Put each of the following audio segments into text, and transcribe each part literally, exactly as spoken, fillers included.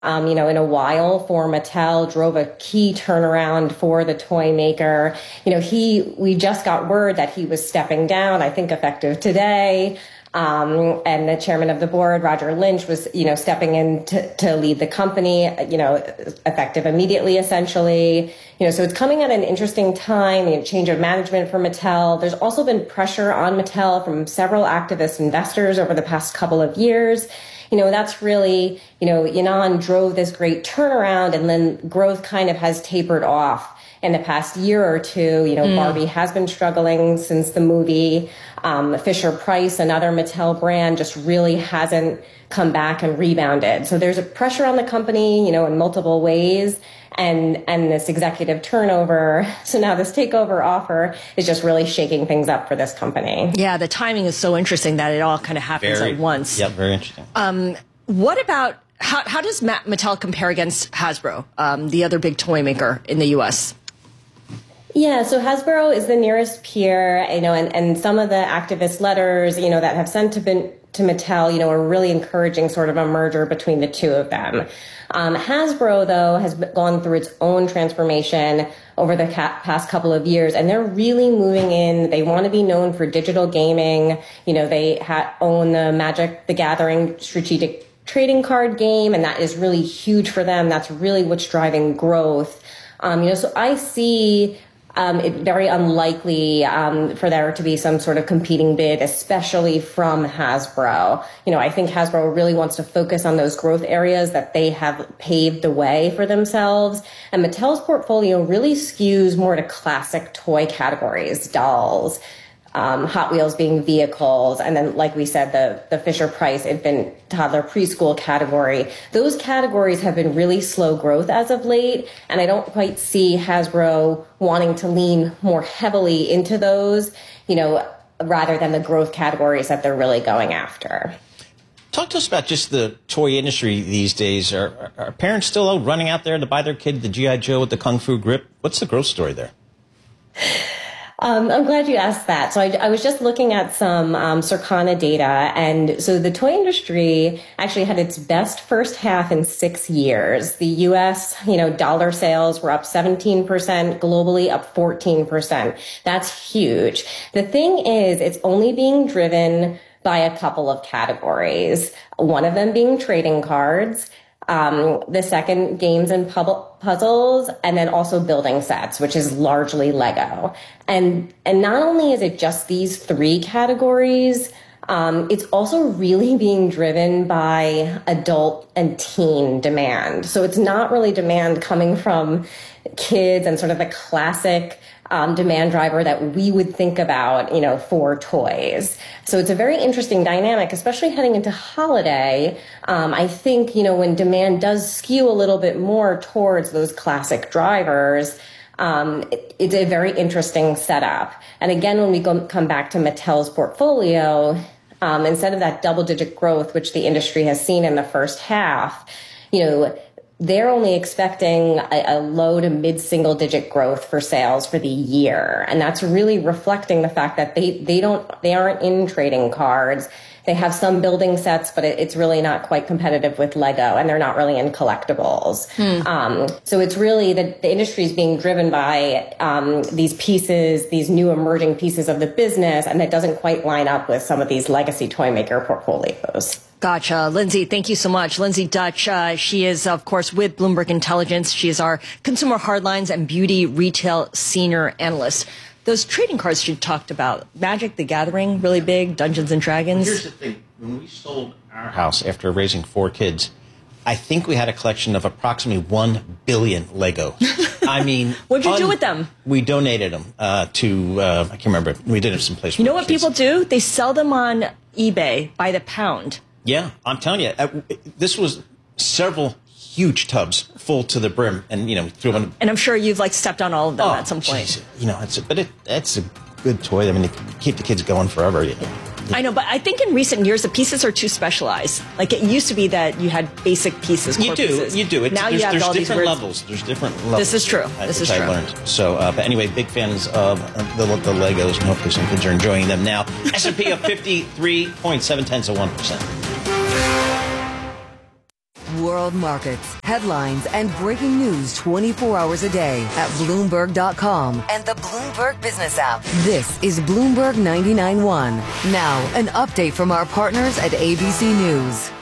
Um, you know, in a while for Mattel, drove a key turnaround for the toy maker. You know, he, we just got word that he was stepping down, I think effective today. Um, and the chairman of the board, Roger Lynch, was, you know, stepping in to, to lead the company, you know, effective immediately, essentially. You know, so it's coming at an interesting time, you know, change of management for Mattel. There's also been pressure on Mattel from several activist investors over the past couple of years. You know, that's really, you know, Ynon drove this great turnaround, and then growth kind of has tapered off in the past year or two. You know, mm. Barbie has been struggling since the movie. Um, Fisher-Price, another Mattel brand, just really hasn't come back and rebounded. So there's a pressure on the company, you know, in multiple ways. And, and this executive turnover, so now this takeover offer is just really shaking things up for this company. Yeah, the timing is so interesting that it all kind of happens very, at once. Yeah, very interesting. Um, what about, how, how does Mattel compare against Hasbro, um, the other big toy maker in the U S? Yeah, so Hasbro is the nearest peer, you know, and, and some of the activist letters, you know, that have sent to, been, to Mattel, you know, are really encouraging sort of a merger between the two of them. Um, Hasbro, though, has gone through its own transformation over the ca- past couple of years, and they're really moving in. They want to be known for digital gaming. You know, they ha- own the Magic the Gathering strategic trading card game, and that is really huge for them. That's really what's driving growth. Um, you know, so I see Um, it's very unlikely um, for there to be some sort of competing bid, especially from Hasbro. You know, I think Hasbro really wants to focus on those growth areas that they have paved the way for themselves. And Mattel's portfolio really skews more to classic toy categories, dolls, Um, Hot Wheels being vehicles, and then, like we said, the, the Fisher-Price infant, toddler, preschool category. Those categories have been really slow growth as of late, and I don't quite see Hasbro wanting to lean more heavily into those, you know, rather than the growth categories that they're really going after. Talk to us about just the toy industry these days. Are, are parents still out running out there to buy their kid the G I. Joe with the Kung Fu grip? What's the growth story there? Um, I'm glad you asked that. So I, I was just looking at some um, Circana data, and so the toy industry actually had its best first half in six years. The U S, you know, dollar sales were up seventeen percent, globally up fourteen percent. That's huge. The thing is, it's only being driven by a couple of categories. One of them being trading cards. Um, the second, games and pub- puzzles, and then also building sets, which is largely Lego. And and not only is it just these three categories, um, it's also really being driven by adult and teen demand. So it's not really demand coming from kids and sort of the classic Um, demand driver that we would think about, you know, for toys. So it's a very interesting dynamic, especially heading into holiday. Um, I think, you know, when demand does skew a little bit more towards those classic drivers, um, it, it's a very interesting setup. And again, when we go, come back to Mattel's portfolio, um, instead of that double-digit growth, which the industry has seen in the first half, you know, they're only expecting a, a low to mid-single digit growth for sales for the year. And that's really reflecting the fact that they, they don't, they aren't in trading cards. They have some building sets, but it, it's really not quite competitive with Lego, and they're not really in collectibles. Hmm. Um, so it's really that the industry is being driven by um, these pieces, these new emerging pieces of the business, and that doesn't quite line up with some of these legacy toy maker portfolios. Gotcha. Lindsay, thank you so much. Lindsay Dutch, uh, she is, of course, with Bloomberg Intelligence. She is our consumer hardlines and beauty retail senior analyst. Those trading cards you talked about, Magic the Gathering, really big, Dungeons and Dragons. Here's the thing. When we sold our house after raising four kids, I think we had a collection of approximately one billion Legos. I mean... What'd you un- do with them? We donated them uh, to, uh, I can't remember, we did have some place. You know what people do? They sell them on eBay by the pound. Yeah, I'm telling you, uh, this was several huge tubs full to the brim, and you know, threw them. And I'm sure you've like stepped on all of them oh, at some point. Geez. You know, it's a, but it, it's a good toy. I mean, it keep the kids going forever. You know. I know, but I think in recent years the pieces are too specialized. Like it used to be that you had basic pieces. You do, pieces. you do. It's, now there's, you have there's all different these levels. There's different levels. This is true. I, this which is true. I learned. So, uh, but anyway, big fans of the, the Legos, and hopefully some kids are enjoying them now. S and P up fifty-three point seven tenths of one percent. World. world markets, headlines, and breaking news twenty-four hours a day at Bloomberg dot com and the Bloomberg Business app. This is Bloomberg ninety-nine point one. Now, an update from our partners at A B C News.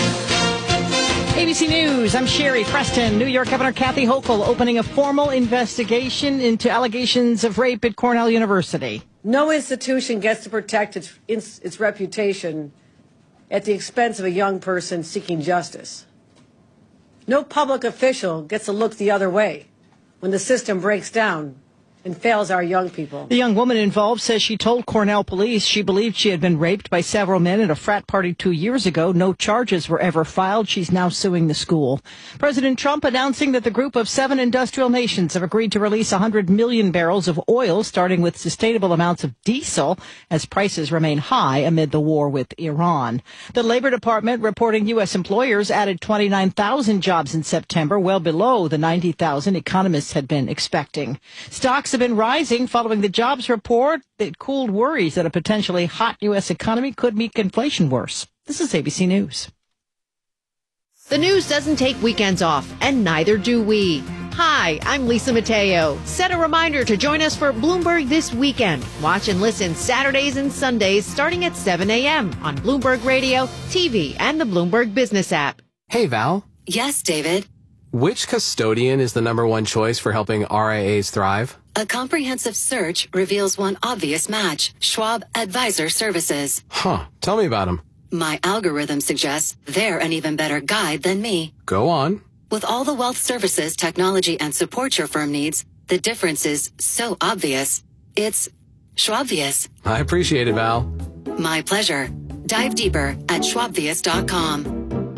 A B C News, I'm Sherry Preston. New York Governor Kathy Hochul opening a formal investigation into allegations of rape at Cornell University. No institution gets to protect its, its, its reputation at the expense of a young person seeking justice. No public official gets to look the other way when the system breaks down and fails our young people. The young woman involved says she told Cornell police she believed she had been raped by several men at a frat party two years ago. No charges were ever filed. She's now suing the school. President Trump announcing that the group of seven industrial nations have agreed to release one hundred million barrels of oil, starting with sustainable amounts of diesel, as prices remain high amid the war with Iran. The Labor Department reporting U S employers added twenty-nine thousand jobs in September, well below the ninety thousand economists had been expecting. Stocks have been rising following the jobs report that cooled worries that a potentially hot U S economy could make inflation worse. This is A B C News. The news doesn't take weekends off, and neither do we. Hi, I'm Lisa Mateo. Set a reminder to join us for Bloomberg This Weekend. Watch and listen Saturdays and Sundays starting at seven a.m. on Bloomberg Radio, T V, and the Bloomberg Business app. Hey, Val. Yes, David. Which custodian is the number one choice for helping R I As thrive? A comprehensive search reveals one obvious match: Schwab Advisor Services. Huh. Tell me about them. My algorithm suggests they're an even better guide than me. Go on. With all the wealth services, technology, and support your firm needs, the difference is so obvious. It's Schwabvious. I appreciate it, Val. My pleasure. Dive deeper at schwabvious dot com.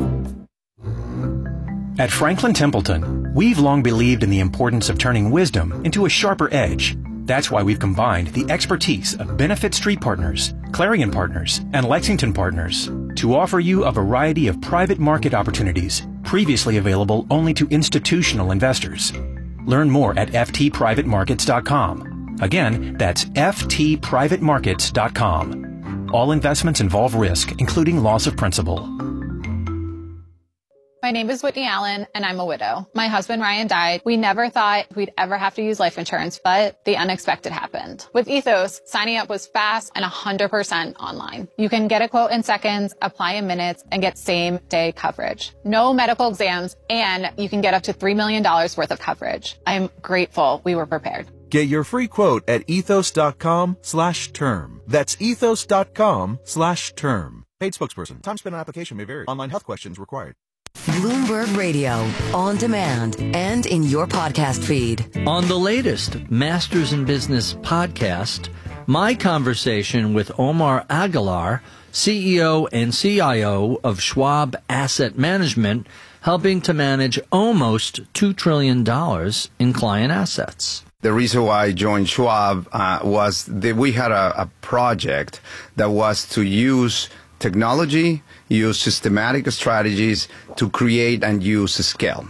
At Franklin Templeton, we've long believed in the importance of turning wisdom into a sharper edge. That's why we've combined the expertise of Benefit Street Partners, Clarion Partners, and Lexington Partners to offer you a variety of private market opportunities previously available only to institutional investors. Learn more at f t private markets dot com. Again, that's f t private markets dot com. All investments involve risk, including loss of principal. My name is Whitney Allen, and I'm a widow. My husband, Ryan, died. We never thought we'd ever have to use life insurance, but the unexpected happened. With Ethos, signing up was fast and one hundred percent online. You can get a quote in seconds, apply in minutes, and get same-day coverage. No medical exams, and you can get up to three million dollars worth of coverage. I'm grateful we were prepared. Get your free quote at ethos dot com slash term. That's ethos dot com slash term. Paid spokesperson. Time spent on application may vary. Online health questions required. Bloomberg Radio, on demand and in your podcast feed. On the latest Masters in Business podcast, my conversation with Omar Aguilar, C E O and C I O of Schwab Asset Management, helping to manage almost two trillion dollars in client assets. The reason why I joined Schwab uh, was that we had a, a project that was to use technology, use systematic strategies to create and use scale.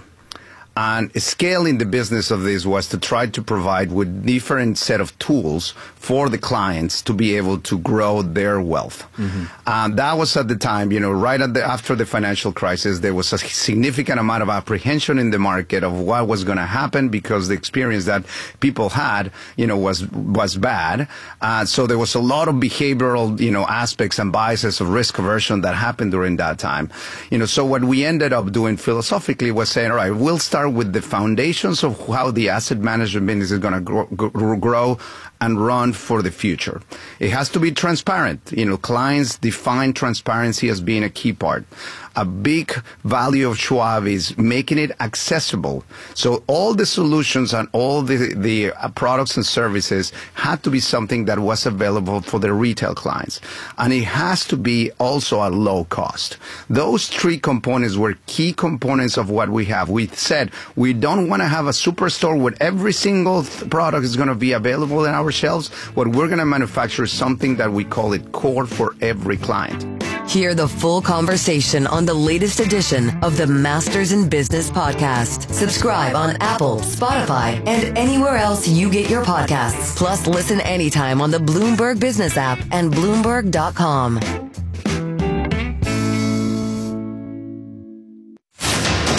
And scale in the business of this was to try to provide with different set of tools for the clients to be able to grow their wealth. Mm-hmm. And that was at the time, you know, right at the, after the financial crisis, there was a significant amount of apprehension in the market of what was going to happen because the experience that people had, you know, was was bad. Uh, so there was a lot of behavioral, you know, aspects and biases of risk aversion that happened during that time. You know, so what we ended up doing philosophically was saying, all right, we'll start with the foundations of how the asset management business is going to grow, grow and run for the future. It has to be transparent. You know, clients define transparency as being a key part. A big value of Schwab is making it accessible. So all the solutions and all the, the uh, products and services had to be something that was available for the retail clients. And it has to be also at low cost. Those three components were key components of what we have. We said we don't want to have a superstore where every single th- product is going to be available in our shelves. What we're going to manufacture is something that we call it core for every client. Hear the full conversation on the latest edition of the Masters in Business podcast. Subscribe on Apple, Spotify, and anywhere else you get your podcasts. Plus, listen anytime on the Bloomberg Business app and Bloomberg dot com.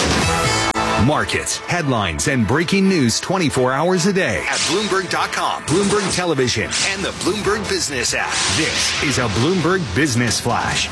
Markets, headlines, and breaking news twenty-four hours a day at Bloomberg dot com, Bloomberg Television, and the Bloomberg Business app. This is a Bloomberg Business Flash.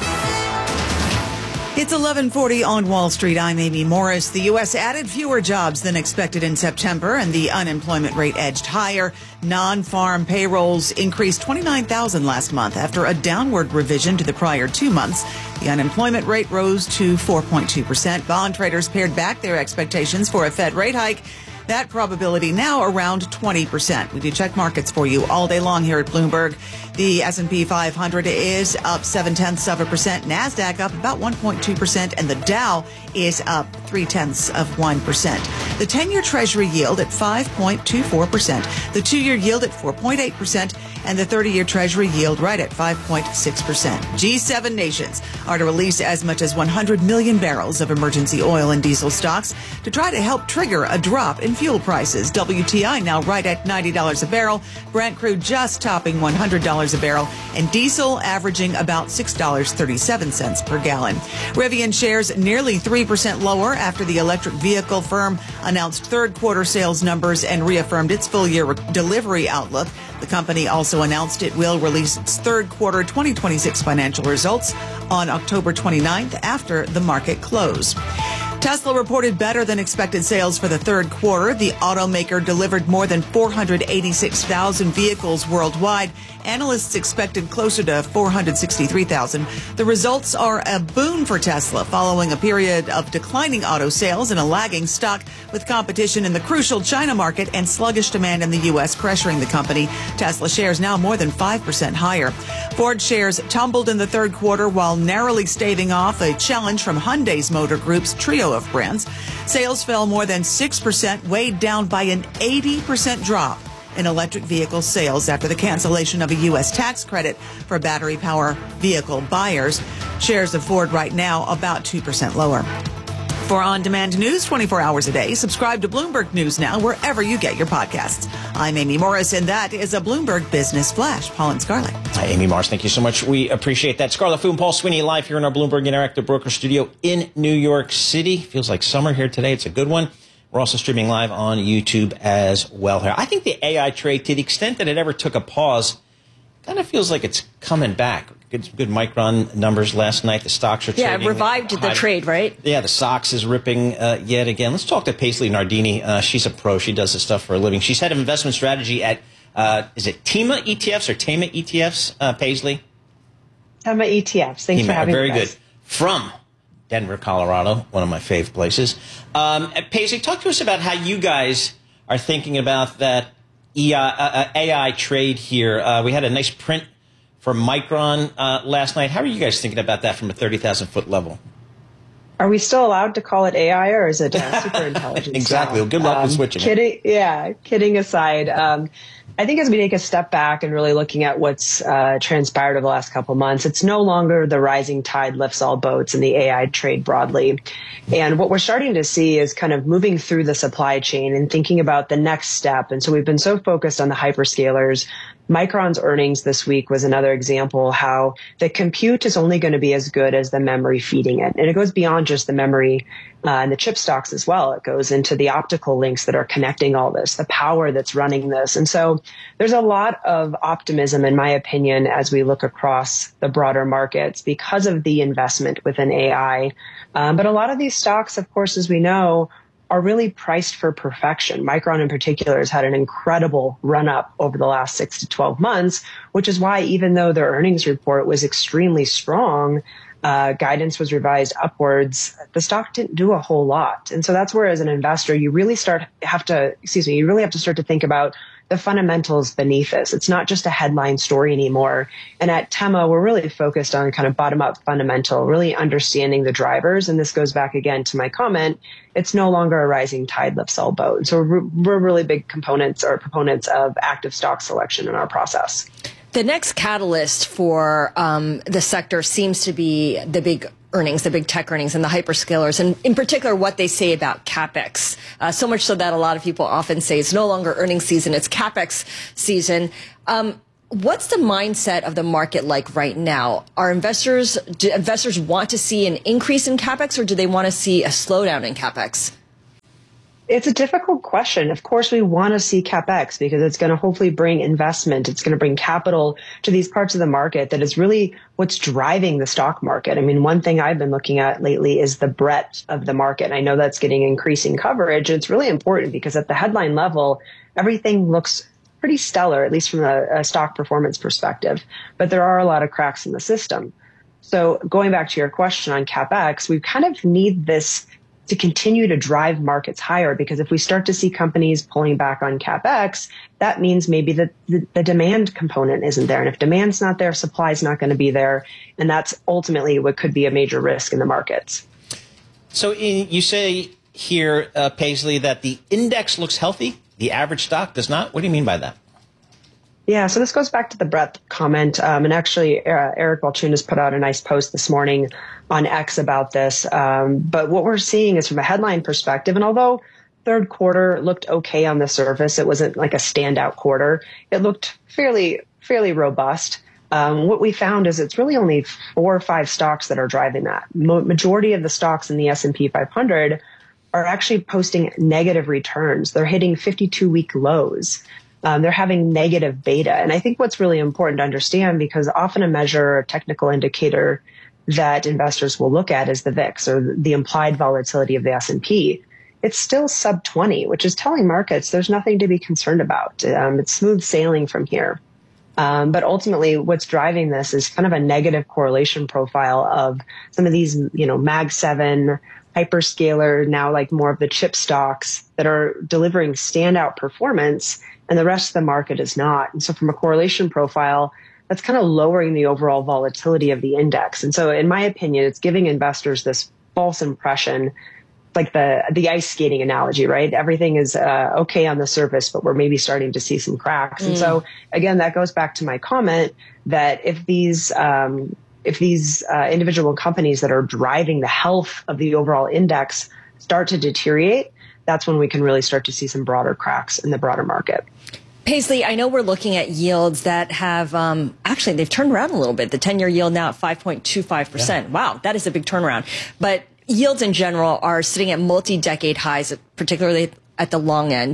It's eleven forty on Wall Street. I'm Amy Morris. The U S added fewer jobs than expected in September, and the unemployment rate edged higher. Non-farm payrolls increased twenty-nine thousand last month after a downward revision to the prior two months. The unemployment rate rose to four point two percent. Bond traders pared back their expectations for a Fed rate hike. That probability now around twenty percent. We do check markets for you all day long here at Bloomberg. The S and P five hundred is up seven tenths of a percent. NASDAQ up about one point two percent. And the Dow is up three tenths of one percent. The ten-year Treasury yield at five point two four percent. The two-year yield at four point eight percent. And the thirty-year Treasury yield right at five point six percent. G seven nations are to release as much as one hundred million barrels of emergency oil and diesel stocks to try to help trigger a drop in fuel prices. W T I now right at ninety dollars a barrel. Brent crude just topping one hundred dollars a barrel. And diesel averaging about six dollars and thirty-seven cents per gallon. Rivian shares nearly three percent lower after the electric vehicle firm announced third quarter sales numbers and reaffirmed its full year delivery outlook. The company also announced it will release its third quarter twenty twenty-six financial results on October twenty-ninth after the market close. Tesla reported better than expected sales for the third quarter. The automaker delivered more than four hundred eighty-six thousand vehicles worldwide. Analysts expected closer to four hundred sixty-three thousand. The results are a boon for Tesla following a period of declining auto sales and a lagging stock with competition in the crucial China market and sluggish demand in the U S pressuring the company. Tesla shares now more than five percent higher. Ford shares tumbled in the third quarter while narrowly staving off a challenge from Hyundai's Motor Group's trio of brands. Sales fell more than six percent, weighed down by an eighty percent drop in electric vehicle sales after the cancellation of a U S tax credit for battery power vehicle buyers. Shares of Ford right now about two percent lower. For on-demand news twenty-four hours a day, subscribe to Bloomberg News Now wherever you get your podcasts. I'm Amy Morris, and that is a Bloomberg Business Flash. Paul and Scarlett. Hi, Amy Morris. Thank you so much. We appreciate that. Scarlett Fu and Paul Sweeney live here in our Bloomberg Interactive Broker Studio in New York City. Feels like summer here today. It's a good one. We're also streaming live on YouTube as well here. I think the A I trade, to the extent that it ever took a pause, kind of feels like it's coming back. Good, good Micron numbers last night. The stocks are trading. Yeah, revived the trade, right? Yeah, the SOX is ripping uh, yet again. Let's talk to Paisley Nardini. Uh, she's a pro. She does this stuff for a living. She's head of investment strategy at, uh, is it TEMA E T Fs or TEMA E T Fs, uh, Paisley? TEMA E T Fs. Thanks TEMA, for having very me. Very good. From Denver, Colorado, one of my fave places. Um, Paisley, talk to us about how you guys are thinking about that E I, uh, A I trade here. Uh, we had a nice print for Micron uh, last night. How are you guys thinking about that from a thirty thousand foot level? Are we still allowed to call it A I, or is it uh, super intelligence? Exactly. Well, good luck um, with switching kidding, it. Yeah, kidding aside, um, I think as we take a step back and really looking at what's uh, transpired over the last couple of months, it's no longer the rising tide lifts all boats in the A I trade broadly. And what we're starting to see is kind of moving through the supply chain and thinking about the next step. And so we've been so focused on the hyperscalers. Micron's earnings this week was another example how the compute is only going to be as good as the memory feeding it. And it goes beyond just the memory uh, and the chip stocks as well. It goes into the optical links that are connecting all this, the power that's running this. And so there's a lot of optimism, in my opinion, as we look across the broader markets because of the investment within A I. Um, but a lot of these stocks, of course, as we know, are really priced for perfection. Micron in particular has had an incredible run up over the last six to twelve months, which is why even though their earnings report was extremely strong, uh, guidance was revised upwards, the stock didn't do a whole lot. And so that's where as an investor, you really start have to, excuse me, you really have to start to think about the fundamentals beneath this. It's not just a headline story anymore. And at TEMA, we're really focused on kind of bottom-up fundamental, really understanding the drivers. And this goes back again to my comment. It's no longer a rising tide lifts all boats. So we're, we're really big components or proponents of active stock selection in our process. The next catalyst for um, the sector seems to be the big earnings, the big tech earnings and the hyperscalers, and in particular what they say about CapEx. Uh, so much so that a lot of people often say it's no longer earnings season, it's CapEx season. Um, what's the mindset of the market like right now? Are investors, do investors want to see an increase in CapEx, or do they want to see a slowdown in CapEx? It's a difficult question. Of course, we want to see CapEx because it's going to hopefully bring investment. It's going to bring capital to these parts of the market that is really what's driving the stock market. I mean, one thing I've been looking at lately is the breadth of the market. And I know that's getting increasing coverage. It's really important because at the headline level, everything looks pretty stellar, at least from a, a stock performance perspective. But there are a lot of cracks in the system. So going back to your question on CapEx, we kind of need this to continue to drive markets higher, because if we start to see companies pulling back on CapEx, that means maybe that the, the demand component isn't there. And if demand's not there, supply's not going to be there. And that's ultimately what could be a major risk in the markets. So in, you say here, uh, Paisley, that the index looks healthy, the average stock does not. What do you mean by that? Yeah, so this goes back to the breadth comment. Um, and actually, uh, Eric Balchunas put out a nice post this morning on X about this. Um, but what we're seeing is from a headline perspective, and although third quarter looked okay on the surface, it wasn't like a standout quarter. It looked fairly, fairly robust. Um, what we found is it's really only four or five stocks that are driving that. Mo- majority of the stocks in the S and P five hundred are actually posting negative returns. They're hitting fifty-two week lows. Um, they're having negative beta. And I think what's really important to understand, because often a measure or technical indicator that investors will look at is the V I X, or the implied volatility of the S and P. It's still sub twenty, which is telling markets there's nothing to be concerned about. Um, it's smooth sailing from here. Um, but ultimately, what's driving this is kind of a negative correlation profile of some of these, you know, Mag seven, hyperscaler, now like more of the chip stocks that are delivering standout performance, and the rest of the market is not. And so from a correlation profile, that's kind of lowering the overall volatility of the index. And so in my opinion, it's giving investors this false impression, like the the ice skating analogy, right? Everything is uh, okay on the surface, but we're maybe starting to see some cracks. Mm. And so again, that goes back to my comment that if these um, if these uh, individual companies that are driving the health of the overall index start to deteriorate, that's when we can really start to see some broader cracks in the broader market. Paisley, I know we're looking at yields that have, um, actually, they've turned around a little bit. The ten-year yield now at five point two five percent. Yeah. Wow, that is a big turnaround. But yields in general are sitting at multi-decade highs, particularly at the long end.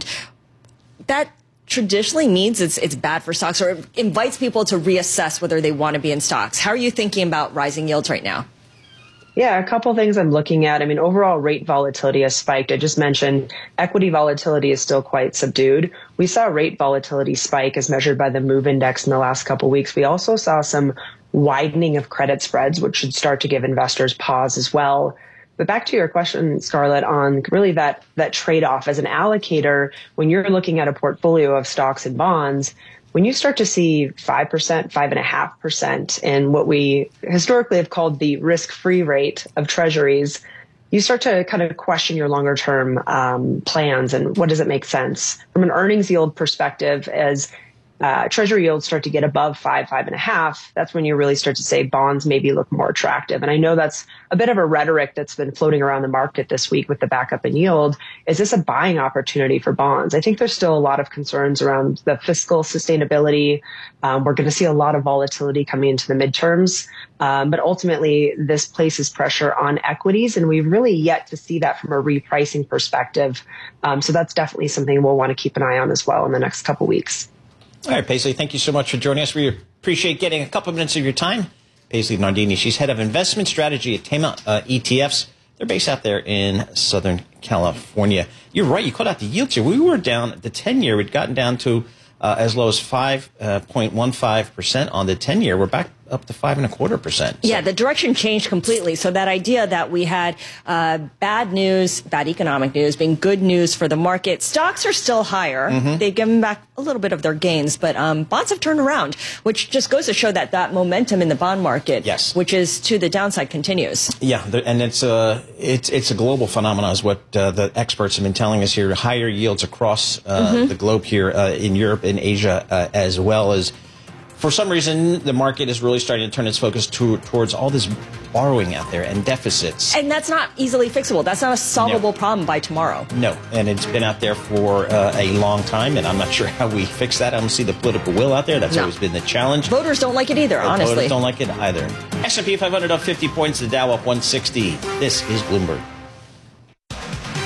That traditionally means it's it's bad for stocks, or it invites people to reassess whether they want to be in stocks. How are you thinking about rising yields right now? Yeah, a couple things I'm looking at. I mean, overall rate volatility has spiked. I just mentioned equity volatility is still quite subdued. We saw rate volatility spike as measured by the MOVE index in the last couple of weeks. We also saw some widening of credit spreads, which should start to give investors pause as well. But back to your question, Scarlett, on really that, that trade-off as an allocator, when you're looking at a portfolio of stocks and bonds, when you start to see five percent, five point five percent in what we historically have called the risk-free rate of treasuries, you start to kind of question your longer-term um, plans and what does it make sense. From an earnings yield perspective, as uh, treasury yields start to get above five, five and a half, that's when you really start to say bonds maybe look more attractive. And I know that's a bit of a rhetoric that's been floating around the market this week with the backup in yield. Is this a buying opportunity for bonds? I think there's still a lot of concerns around the fiscal sustainability. Um, we're going to see a lot of volatility coming into the midterms. Um, but ultimately, this places pressure on equities, and we've really yet to see that from a repricing perspective. Um, so that's definitely something we'll want to keep an eye on as well in the next couple weeks. All right, Paisley, thank you so much for joining us. We appreciate getting a couple minutes of your time. Paisley Nardini, she's head of investment strategy at Tema uh, E T Fs. They're based out there in Southern California. You're right, you called out the yields here. We were down, the ten-year, we'd gotten down to uh, as low as five point one five percent on the ten-year. We're back up to five and a quarter percent. So. Yeah, the direction changed completely. So that idea that we had uh, bad news, bad economic news, being good news for the market, stocks are still higher. Mm-hmm. They've given back a little bit of their gains, but um, bonds have turned around, which just goes to show that that momentum in the bond market, yes, which is to the downside, continues. Yeah, and it's a it's it's a global phenomenon, is what uh, the experts have been telling us here. Higher yields across uh, mm-hmm. the globe here uh, in Europe and Asia, uh, as well as. For some reason, the market is really starting to turn its focus to, towards all this borrowing out there and deficits. And that's not easily fixable. That's not a solvable no. problem by tomorrow. No, and it's been out there for uh, a long time, and I'm not sure how we fix that. I don't see the political will out there. That's no. always been the challenge. Voters don't like it either, and honestly. Voters don't like it either. S and P five hundred up fifty points, the Dow up one sixty. This is Bloomberg.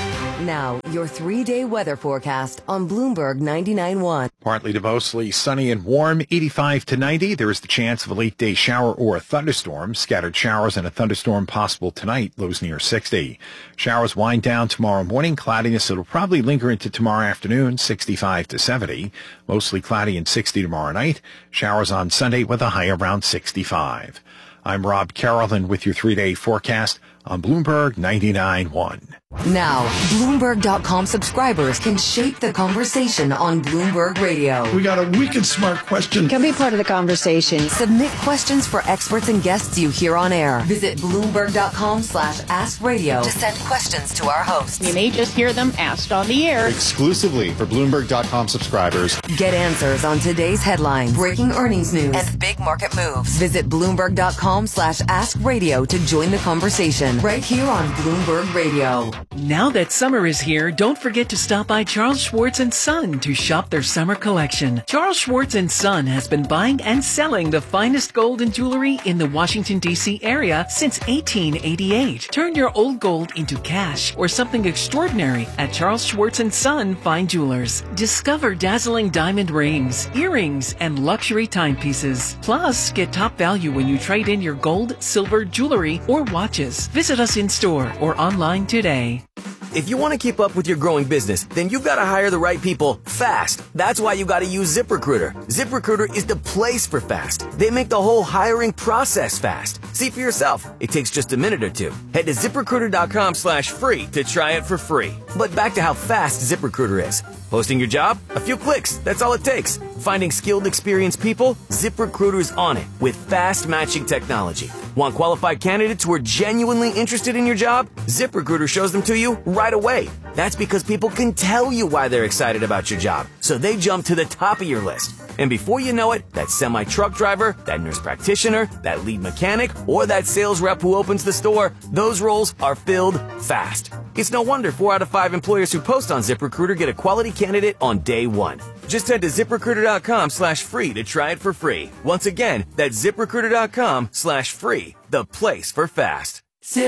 Now, your three-day weather forecast on Bloomberg ninety-nine point one. Partly to mostly sunny and warm, eighty-five to ninety. There is the chance of a late day shower or a thunderstorm. Scattered showers and a thunderstorm possible tonight, lows near sixty. Showers wind down tomorrow morning. Cloudiness, it'll probably linger into tomorrow afternoon, sixty-five to seventy. Mostly cloudy and sixty tomorrow night. Showers on Sunday with a high around sixty-five. I'm Rob Carrollton with your three-day forecast on Bloomberg ninety-nine point one. Now, Bloomberg dot com subscribers can shape the conversation on Bloomberg Radio. We got a wicked smart question. Can be part of the conversation. Submit questions for experts and guests you hear on air. Visit Bloomberg dot com slash ask radio to send questions to our hosts. You may just hear them asked on the air. Exclusively for Bloomberg dot com subscribers. Get answers on today's headlines, breaking earnings news, and big market moves. Visit Bloomberg dot com slash ask radio to join the conversation right here on Bloomberg Radio. Now that summer is here, don't forget to stop by Charles Schwartz and Son to shop their summer collection. Charles Schwartz and Son has been buying and selling the finest gold and jewelry in the Washington, D C area since eighteen eighty-eight. Turn your old gold into cash or something extraordinary at Charles Schwartz and Son Fine Jewelers. Discover dazzling diamond rings, earrings, and luxury timepieces. Plus, get top value when you trade in your gold, silver, jewelry, or watches. Visit us in store or online today. If you want to keep up with your growing business, then you've got to hire the right people fast. That's why you got to use ZipRecruiter. ZipRecruiter is the place for fast. They make the whole hiring process fast. See for yourself. It takes just a minute or two. Head to ZipRecruiter dot com slash free to try it for free. But back to how fast ZipRecruiter is. Posting your job? A few clicks. That's all it takes. Finding skilled, experienced people? ZipRecruiter's on it with fast matching technology. Want qualified candidates who are genuinely interested in your job? ZipRecruiter shows them to you right away. That's because people can tell you why they're excited about your job, so they jump to the top of your list. And before you know it, that semi-truck driver, that nurse practitioner, that lead mechanic, or that sales rep who opens the store, those roles are filled fast. It's no wonder four out of five employers who post on ZipRecruiter get a quality candidate on day one. Just head to ZipRecruiter dot com slash free to try it for free. Once again, that's ZipRecruiter dot com slash free, the place for fast.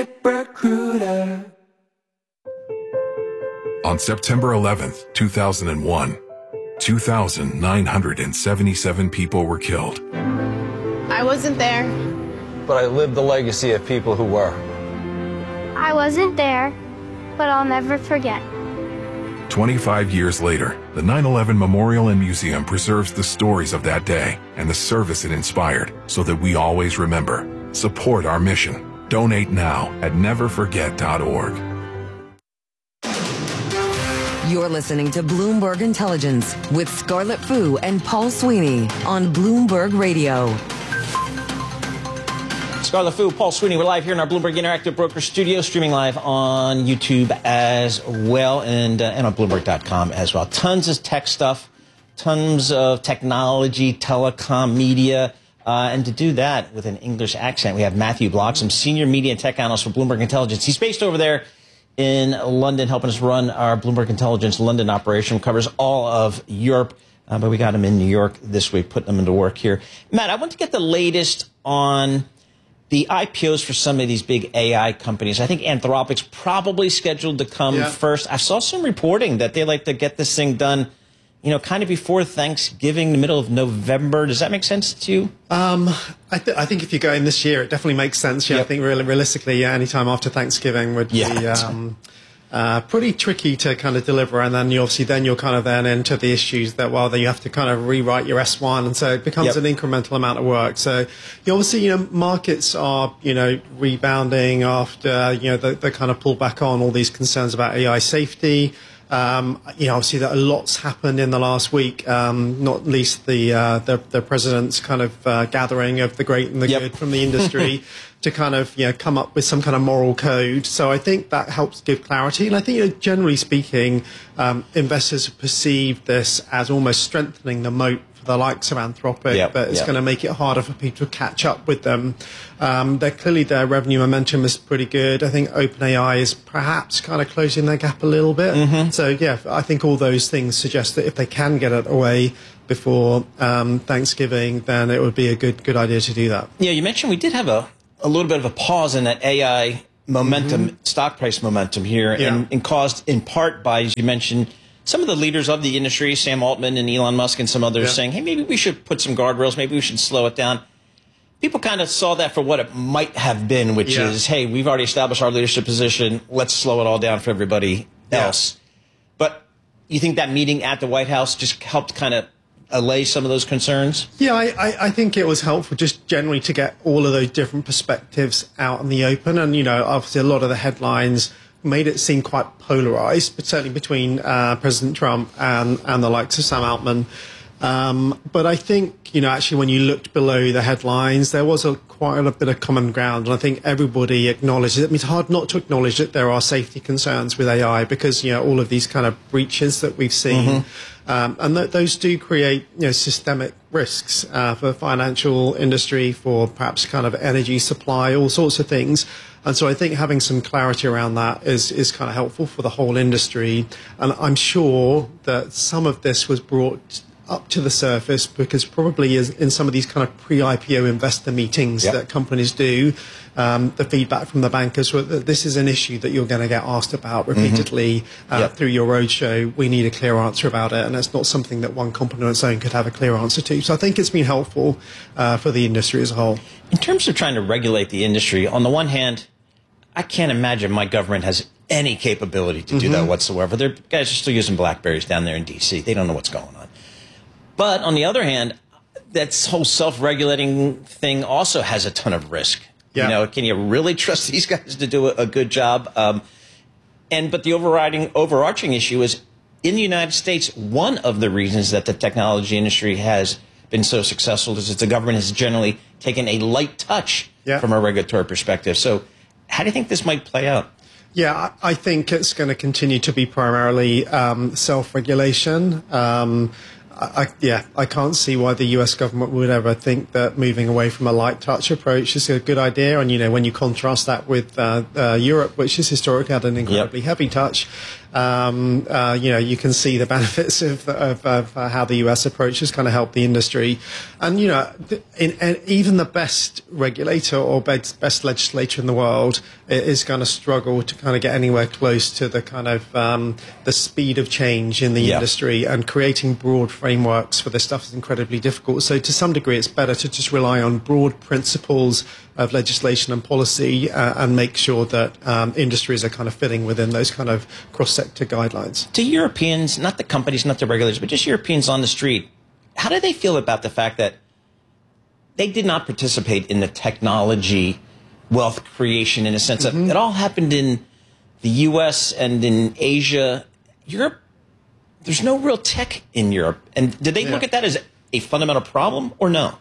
ZipRecruiter. On September eleventh, two thousand one, two thousand nine hundred seventy-seven people were killed. I wasn't there. But I lived the legacy of people who were. I wasn't there, but I'll never forget. twenty-five years later, the nine eleven Memorial and Museum preserves the stories of that day and the service it inspired so that we always remember. Support our mission. Donate now at never forget dot org. You're listening to Bloomberg Intelligence with Scarlett Fu and Paul Sweeney on Bloomberg Radio. Scarlett Fu, Paul Sweeney, we're live here in our Bloomberg Interactive Broker Studio, streaming live on YouTube as well, and uh, and on Bloomberg dot com as well. Tons of tech stuff, tons of technology, telecom, media, uh, and to do that with an English accent, we have Matthew Bloxham, Senior Media and Tech Analyst for Bloomberg Intelligence. He's based over there in London, helping us run our Bloomberg Intelligence London operation, covers all of Europe, uh, but we got him in New York this week, putting him into work here. Matt, I want to get the latest on the I P Os for some of these big A I companies. I think Anthropic's probably scheduled to come yeah. first. I saw some reporting that they like to get this thing done, you know, kind of before Thanksgiving, the middle of November. Does that make sense to you? Um, I, th- I think if you go in this year, it definitely makes sense. Yeah, yep. I think really, realistically, yeah, any time after Thanksgiving would yeah. be um, uh, pretty tricky to kind of deliver. And then you obviously then you're kind of then into the issues that, well, then you have to kind of rewrite your S one. And so it becomes yep. an incremental amount of work. So you obviously, you know, markets are, you know, rebounding after, you know, the, the kind of pull back on all these concerns about A I safety. Um, you know, obviously that a lot's happened in the last week, um, not least the, uh, the the president's kind of uh, gathering of the great and the yep. good from the industry to kind of, you know, come up with some kind of moral code. So I think that helps give clarity. And I think, you know, generally speaking, um, investors perceive this as almost strengthening the moat for the likes of Anthropic, yep. but it's yep. going to make it harder for people to catch up with them. Um, they're clearly their revenue momentum is pretty good. I think OpenAI is perhaps kind of closing their gap a little bit. Mm-hmm. So yeah, I think all those things suggest that if they can get it away before um, Thanksgiving, then it would be a good good idea to do that. Yeah, you mentioned we did have a, a little bit of a pause in that A I momentum, Mm-hmm. stock price momentum here, Yeah. and, and caused in part by, as you mentioned, some of the leaders of the industry, Sam Altman and Elon Musk and some others, Yeah. saying, hey, maybe we should put some guardrails, maybe we should slow it down. People kind of saw that for what it might have been, which Yeah. is, hey, we've already established our leadership position. Let's slow it all down for everybody Yeah. else. But you think that meeting at the White House just helped kind of allay some of those concerns? Yeah, I, I, I think it was helpful just generally to get all of those different perspectives out in the open. And, you know, obviously a lot of the headlines made it seem quite polarized, but certainly between uh, President Trump and, and the likes of Sam Altman. Um, but I think, you know, actually when you looked below the headlines, there was a quite a bit of common ground. And I think everybody acknowledges it. I mean, it's hard not to acknowledge that there are safety concerns with A I because, you know, all of these kind of breaches that we've seen. Mm-hmm. Um, and th- those do create, you know, systemic risks uh, for the financial industry, for perhaps kind of energy supply, all sorts of things. And so I think having some clarity around that is, is kind of helpful for the whole industry. And I'm sure that some of this was brought up to the surface because probably is in some of these kind of pre-I P O investor meetings Yep. that companies do, um, the feedback from the bankers were that this is an issue that you're going to get asked about repeatedly Mm-hmm. uh, Yep. through your roadshow. We need a clear answer about it, and it's not something that one company on its own could have a clear answer to. So I think it's been helpful uh, for the industry as a whole. In terms of trying to regulate the industry, on the one hand, I can't imagine my government has any capability to do Mm-hmm. that whatsoever. Their guys are still using BlackBerries down there in D C. They don't know what's going on. But on the other hand, that whole self-regulating thing also has a ton of risk. Yeah. You know, can you really trust these guys to do a, a good job? Um, and but the overriding, overarching issue is in the United States, one of the reasons that the technology industry has been so successful is that the government has generally taken a light touch Yeah. from a regulatory perspective. So how do you think this might play out? Yeah, I I think it's going to continue to be primarily um, self-regulation. Um, I, I, yeah, I can't see why the U S government would ever think that moving away from a light touch approach is a good idea. And, you know, when you contrast that with uh, uh, Europe, which has historically had an incredibly Yep. heavy touch, um, uh, you know, you can see the benefits of, of, of uh, how the U S approach has kind of helped the industry. And, you know, in, in, even the best regulator or best, best legislator in the world is going to struggle to kind of get anywhere close to the kind of um, the speed of change in the Yeah. industry, and creating broad frameworks for this stuff is incredibly difficult. So to some degree, it's better to just rely on broad principles of legislation and policy uh, and make sure that um, industries are kind of fitting within those kind of cross-sector guidelines. To Europeans, not the companies, not the regulators, but just Europeans on the street, how do they feel about the fact that they did not participate in the technology wealth creation in a sense Mm-hmm. of it all happened in the U S and in Asia? Europe, there's no real tech in Europe. And did they Yeah. look at that as a fundamental problem or no?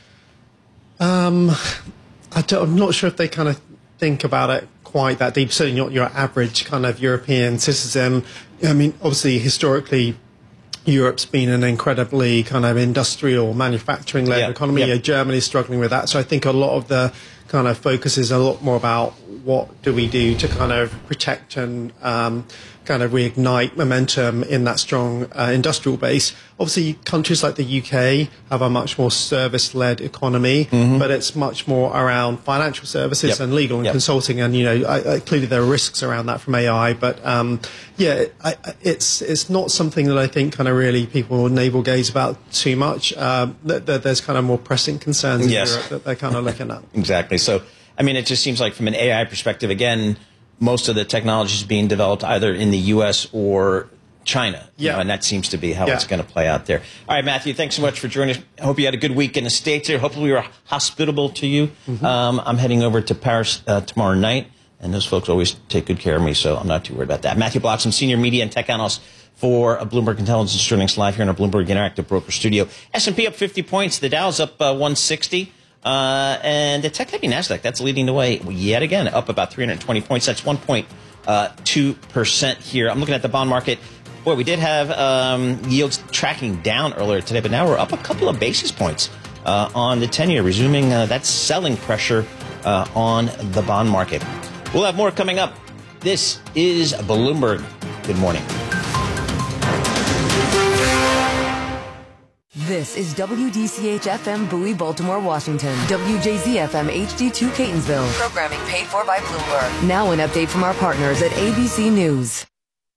Um, I don't, I'm not sure if they kind of think about it quite that deep. Certainly not your average kind of European citizen. I mean, obviously, historically, Europe's been an incredibly kind of industrial, manufacturing-led Yeah, economy. yeah. You know, Germany's struggling with that. So I think a lot of the kind of focus is a lot more about what do we do to kind of protect and um, kind of reignite momentum in that strong uh, industrial base. Obviously, countries like the U K have a much more service-led economy, Mm-hmm. but it's much more around financial services Yep. and legal and Yep. consulting. And, you know, I, I, clearly there are risks around that from A I. But, um, yeah, I, I- it's it's not something that I think kind of really people navel gaze about too much. Um, th- th- there's kind of more pressing concerns in Yes. Europe that they're kind of looking at. Exactly. So, I mean, it just seems like from an A I perspective, again, most of the technology is being developed either in the U S or China. you Yeah. know, and that seems to be how Yeah. it's going to play out there. All right, Matthew, thanks so much for joining us. I hope you had a good week in the States here. Hopefully we were hospitable to you. Mm-hmm. Um, I'm heading over to Paris uh, tomorrow night, and those folks always take good care of me, so I'm not too worried about that. Matthew Bloxham, Senior Media and Tech Analyst for Bloomberg Intelligence, joining us live here in our Bloomberg Interactive Broker Studio. S and P up fifty points. The Dow's up uh, one sixty. Uh, and the tech-heavy NASDAQ, that's leading the way yet again, up about three hundred twenty points. That's one point two percent here. I'm looking at the bond market. Boy, we did have um, yields tracking down earlier today, but now we're up a couple of basis points uh, on the ten-year, resuming uh, that selling pressure uh, on the bond market. We'll have more coming up. This is Bloomberg. Good morning. This is W D C H F M Bowie, Baltimore, Washington. W J Z F M H D two Catonsville. Programming paid for by Bloomberg. Now an update from our partners at A B C News.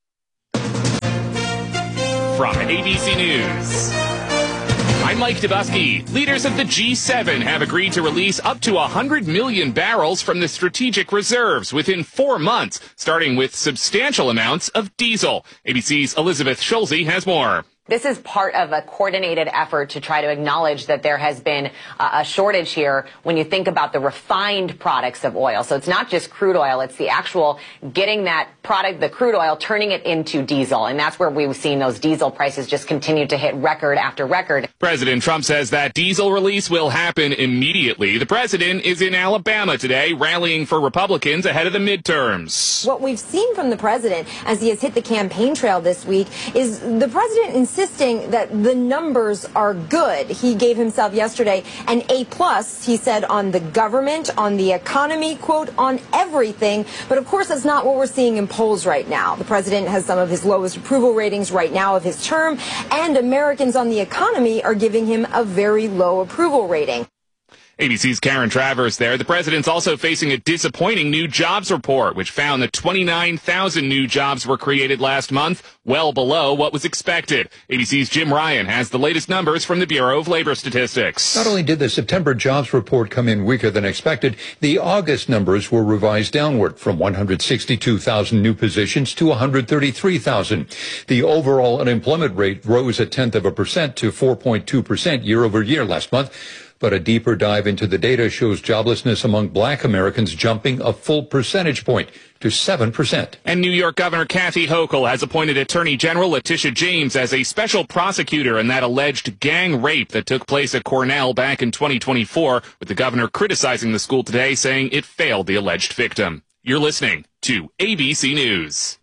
From A B C News, I'm Mike Dubusky. Leaders of the G seven have agreed to release up to one hundred million barrels from the strategic reserves within four months, starting with substantial amounts of diesel. A B C's Elizabeth Schulze has more. This is part of a coordinated effort to try to acknowledge that there has been a shortage here when you think about the refined products of oil. So it's not just crude oil, it's the actual getting that product, the crude oil, turning it into diesel. And that's where we've seen those diesel prices just continue to hit record after record. President Trump says that diesel release will happen immediately. The president is in Alabama today, rallying for Republicans ahead of the midterms. What we've seen from the president as he has hit the campaign trail this week is the president insisting that the numbers are good. He gave himself yesterday an A plus, he said, on the government, on the economy, quote, on everything. But of course, that's not what we're seeing in polls right now. The president has some of his lowest approval ratings right now of his term, and Americans on the economy are giving him a very low approval rating. A B C's Karen Travers there. The president's also facing a disappointing new jobs report, which found that twenty-nine thousand new jobs were created last month, well below what was expected. A B C's Jim Ryan has the latest numbers from the Bureau of Labor Statistics. Not only did the September jobs report come in weaker than expected, the August numbers were revised downward from one hundred sixty-two thousand new positions to one hundred thirty-three thousand. The overall unemployment rate rose a tenth of a percent to four point two percent year over year last month. But a deeper dive into the data shows joblessness among black Americans jumping a full percentage point to seven percent. And New York Governor Kathy Hochul has appointed Attorney General Letitia James as a special prosecutor in that alleged gang rape that took place at Cornell back in twenty twenty-four, with the governor criticizing the school today, saying it failed the alleged victim. You're listening to A B C News.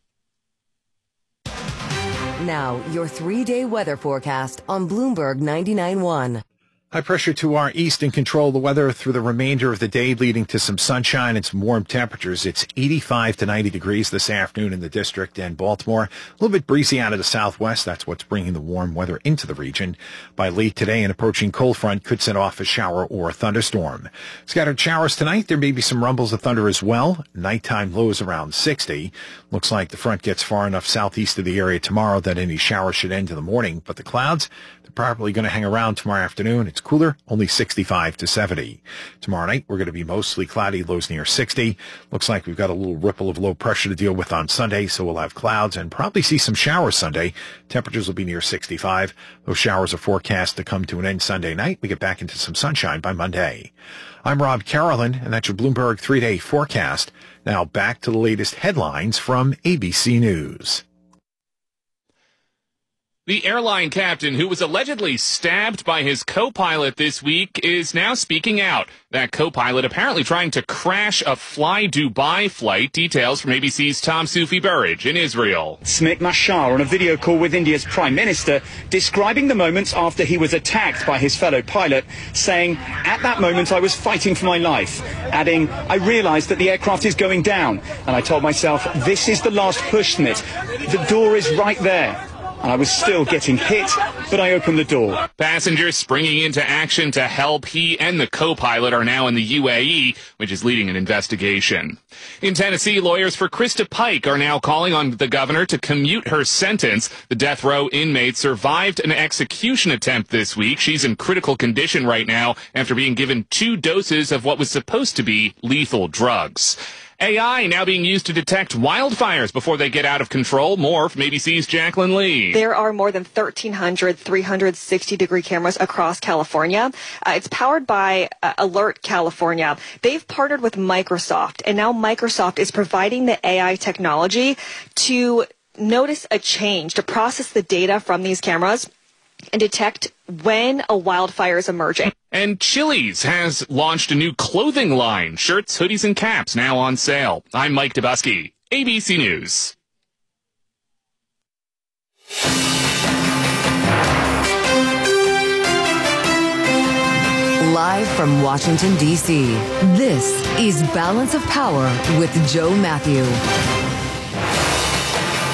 Now, your three-day weather forecast on Bloomberg ninety-nine point one. High pressure to our east and control the weather through the remainder of the day, leading to some sunshine and some warm temperatures. It's eighty-five to ninety degrees this afternoon in the district and Baltimore. A little bit breezy out of the southwest. That's what's bringing the warm weather into the region. By late today, an approaching cold front could set off a shower or a thunderstorm. Scattered showers tonight. There may be some rumbles of thunder as well. Nighttime lows around sixty. Looks like the front gets far enough southeast of the area tomorrow that any showers should end in the morning. But the clouds, they're probably going to hang around tomorrow afternoon. It's cooler, only sixty-five to seventy. Tomorrow night, we're going to be mostly cloudy, lows near sixty. Looks like we've got a little ripple of low pressure to deal with on Sunday, so we'll have clouds and probably see some showers Sunday. Temperatures will be near sixty-five. Those showers are forecast to come to an end Sunday night. We get back into some sunshine by Monday. I'm Rob Carolyn, and that's your Bloomberg three-day forecast. Now back to the latest headlines from A B C News. The airline captain who was allegedly stabbed by his co-pilot this week is now speaking out. That co-pilot apparently trying to crash a Fly Dubai flight. Details from A B C's Tom Sufi Burridge in Israel. Smit Mashar on a video call with India's Prime Minister, describing the moments after he was attacked by his fellow pilot, saying, "At that moment I was fighting for my life," adding, "I realized that the aircraft is going down, and I told myself, this is the last push, Smit. The door is right there." And I was still getting hit, but I opened the door. Passengers springing into action to help. He and the co-pilot are now in the U A E, which is leading an investigation. In Tennessee, lawyers for Krista Pike are now calling on the governor to commute her sentence. The death row inmate survived an execution attempt this week. She's in critical condition right now after being given two doses of what was supposed to be lethal drugs. A I now being used to detect wildfires before they get out of control. More from A B C's Jacqueline Lee. There are more than thirteen hundred three hundred sixty degree cameras across California. Uh, it's powered by uh, Alert California. They've partnered with Microsoft, and now Microsoft is providing the A I technology to notice a change, to process the data from these cameras and detect when a wildfire is emerging. And Chili's has launched a new clothing line. Shirts, hoodies, and caps now on sale. I'm Mike Dubusky, A B C News. Live from Washington, D C, this is Balance of Power with Joe Matthew.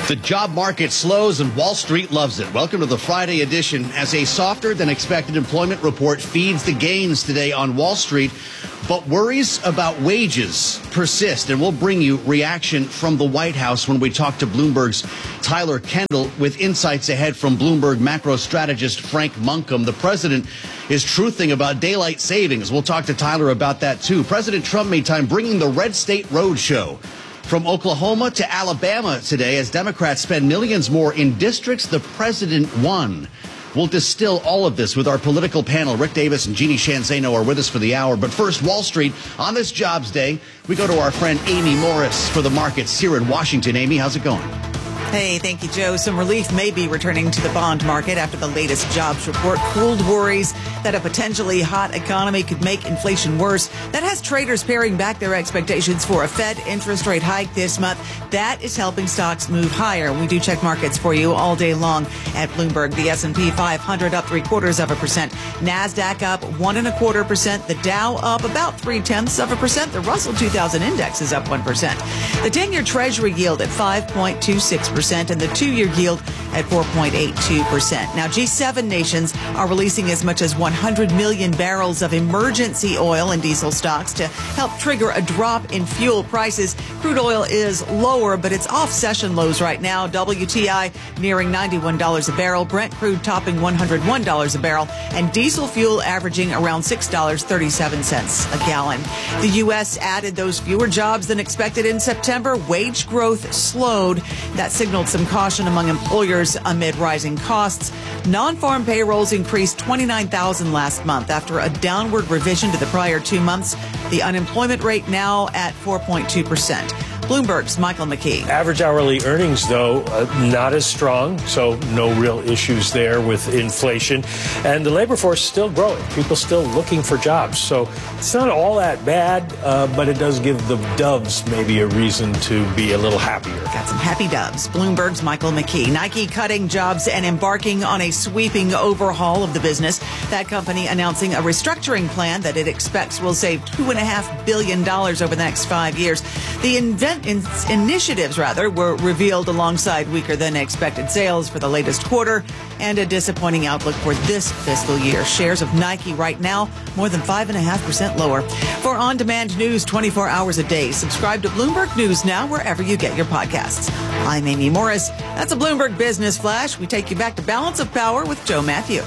The job market slows and Wall Street loves it. Welcome to the Friday edition as a softer than expected employment report feeds the gains today on Wall Street. But worries about wages persist, and we'll bring you reaction from the White House when we talk to Bloomberg's Tyler Kendall with insights ahead from Bloomberg macro strategist Frank Munkham. The president is truthing about daylight savings. We'll talk to Tyler about that, too. President Trump made time bringing the Red State Roadshow from Oklahoma to Alabama today as Democrats spend millions more in districts the president won. We'll distill all of this with our political panel. Rick Davis and Jeannie Shanzano are with us for the hour. But first, Wall Street. On this jobs day, we go to our friend Amy Morris for the markets here in Washington. Amy, how's it going? Hey, thank you, Joe. Some relief may be returning to the bond market after the latest jobs report cooled worries that a potentially hot economy could make inflation worse. That has traders paring back their expectations for a Fed interest rate hike this month. That is helping stocks move higher. We do check markets for you all day long at Bloomberg. The S and P five hundred up three quarters of a percent. NASDAQ up one and a quarter percent. The Dow up about three tenths of a percent. The Russell two thousand index is up one percent. The ten-year Treasury yield at five point two six percent. And the two-year yield at four point eight two percent. Now, G seven nations are releasing as much as one hundred million barrels of emergency oil and diesel stocks to help trigger a drop in fuel prices. Crude oil is lower, but it's off session lows right now. W T I nearing ninety-one dollars a barrel. Brent crude topping one hundred one dollars a barrel. And diesel fuel averaging around six dollars and thirty-seven cents a gallon. The U S added those fewer jobs than expected in September. Wage growth slowed. That signaled some caution among employers amid rising costs. Non-farm payrolls increased twenty-nine thousand last month after a downward revision to the prior two months. The unemployment rate now at four point two percent. Bloomberg's Michael McKee. Average hourly earnings, though, uh, not as strong, so no real issues there with inflation. And the labor force is still growing. People still looking for jobs. So it's not all that bad, uh, but it does give the doves maybe a reason to be a little happier. Got some happy doves. Bloomberg's Michael McKee. Nike cutting jobs and embarking on a sweeping overhaul of the business. That company announcing a restructuring plan that it expects will save two point five billion dollars over the next five years. The invent In- initiatives, rather, were revealed alongside weaker than expected sales for the latest quarter and a disappointing outlook for this fiscal year. Shares of Nike right now more than five point five percent lower. For on-demand news twenty-four hours a day, subscribe to Bloomberg News Now wherever you get your podcasts. I'm Amy Morris. That's a Bloomberg Business Flash. We take you back to Balance of Power with Joe Matthew.